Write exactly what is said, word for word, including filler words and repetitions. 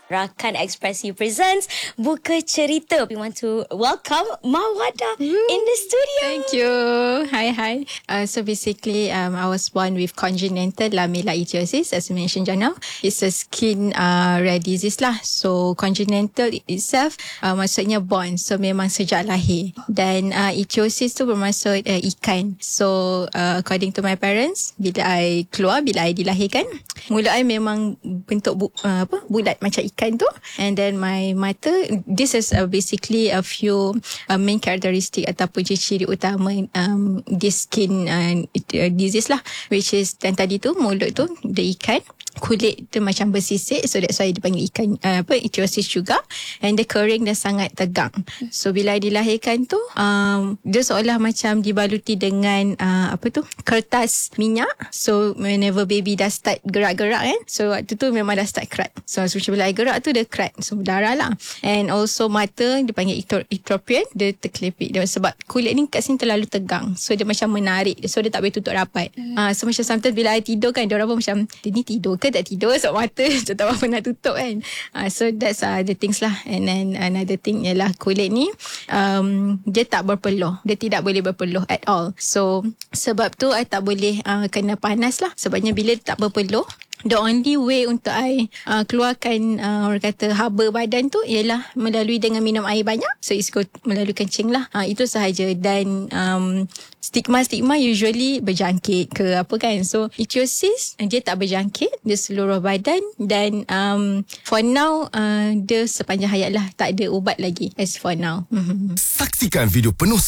Rakan Ekspresi presents Buka Cerita. We want to welcome Mawada in the studio. Thank you. Hi, hi. Uh, so basically, um, I was born with congenital lamellar-ichthyosis, as mentioned just now. It's a skin uh, rare disease lah. So congenital itself uh, maksudnya born. So memang sejak lahir. Dan uh, ichthyosis tu bermaksud uh, ikan. So uh, according to my parents, bila I keluar, bila I dilahirkan, mulut I memang bentuk bu, uh, apa bulat macam ikan tu. And then my mata, this is uh, basically a few uh, main characteristic ataupun ciri utama um, this skin uh, disease lah, which is dan tadi tu mulut tu dia ikan, kulit tu macam bersisik, so that's why dipanggil ikan uh, apa ichthyosis juga. And dia kering dan sangat tegang. So bila dilahirkan tu um, dia seolah macam dibaluti dengan uh, apa tu kertas minyak. So whenever baby dah start gerak-gerak kan, so waktu tu memang dah start crack. So macam bila I gerak tu dia crack, so darah lah. And also mata dipanggil ectropion, dia terkelepit dia sebab kulit ni kat sini terlalu tegang, so dia macam menarik, so dia tak boleh tutup rapat. hmm. uh, So macam sometimes bila I tidur kan, dia orang pun macam dia ni tidur ke tak tidur, sebab mata dia tak apa nak tutup kan. uh, So that's uh, the things lah. And then another thing ialah kulit ni um, dia tak berpeluh, dia tidak boleh berpeluh at all. So sebab tu I tak boleh uh, kena panas lah. Sebabnya bila tak berpeluh, the only way untuk I uh, keluarkan uh, orang kata haba badan tu ialah melalui dengan minum air banyak. So it's go melalui kencing lah. uh, Itu sahaja. Dan um, stigma-stigma usually berjangkit ke apa kan. So ichthyosis dia tak berjangkit, dia seluruh badan. Dan um, for now uh, dia sepanjang hayat lah, tak ada ubat lagi as for now. mm-hmm. Saksikan video penuh